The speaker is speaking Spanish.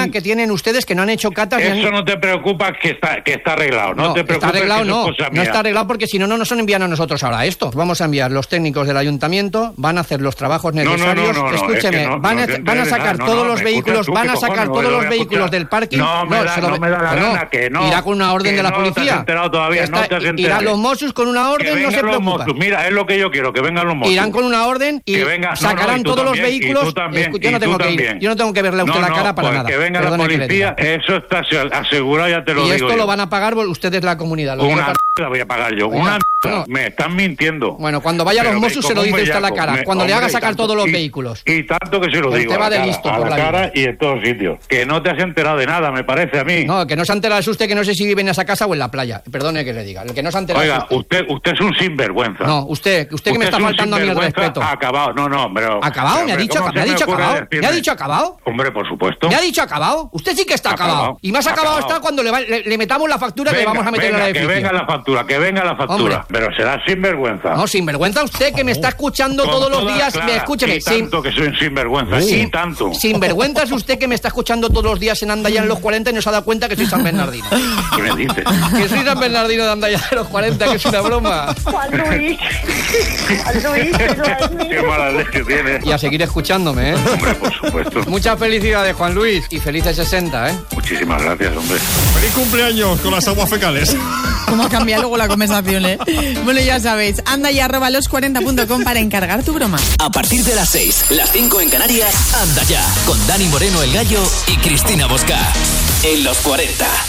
problema que tienen ustedes que no han hecho catas. Eso no te preocupa que está arreglado. No te preocupes. Está arreglado, que no. eso es cosa No mía. está arreglado porque si no, no nos envían a nosotros ahora esto. Vamos a enviar los técnicos del ayuntamiento, van a hacer los trabajos necesarios. Escúcheme, van a sacar todos los vehículos, van a sacar todos los vehículos del parking. No me da la gana que no. Irá con una orden de la policía. No te has enterado todavía, no te has enterado. Irán los Mossos con una orden, no se preocupen. Mira, es lo que yo quiero, que vengan los Mossos. Irán con una orden y sacarán todos los vehículos. Yo no tengo que ir, yo no tengo que verle a usted la cara para nada. Que venga la policía, eso está asegurado, ya te lo digo. Y esto lo van a pagar ustedes la comunidad. Una la voy a pagar yo, me están mintiendo. Bueno, cuando vaya a los Mossos se lo dice usted a la cara, cuando le haga sacar todos los vehículos. Y tanto que se lo digo, usted va de listo a la cara y en todos sitios. Que no te has enterado de nada, me parece a mí. No, que no se ha enterado es usted, que no sé si vive en esa casa o en la playa. Perdone que le diga, el que no se ha enterado. Oiga, usted es un sinvergüenza. No, usted que me está faltando a mí el respeto. Acabado, pero... ¿Acabado? ¿Me ha dicho acabado? ¿Me ha dicho acabado? Hombre, por supuesto. ¿Me ha dicho acabado? Usted sí que está acabado. Y más acabado está cuando le metamos la factura que le vamos a meter en la edificio. Que venga la factura. Hombre. Pero será sinvergüenza. No, sinvergüenza usted que me está escuchando todos los días. Escúcheme. Y tanto que soy sinvergüenza. Sí, tanto. Sinvergüenza es usted que me está escuchando todos los días en Andaya en los 40 y no se ha dado cuenta que soy San Bernardino. ¿Qué me dices? Que soy San Bernardino de Andaya de los 40, que es una broma. Juan Luis, eso es mío. Qué mala leche tienes. Y a seguir escuchándome, ¿eh? Hombre, por supuesto. Muchas felicidades, Juan Luis, y felices 60, ¿eh? Muchísimas gracias, hombre. ¡Feliz cumpleaños con las aguas fecales! ¿Cómo ha cambiado luego la conversación, eh? Bueno, ya sabéis, anda y @los40.com para encargar tu broma. A partir de las 6, las 5 en Canarias, anda ya, con Dani Moreno el Gallo y Cristina Bosca. En los 40.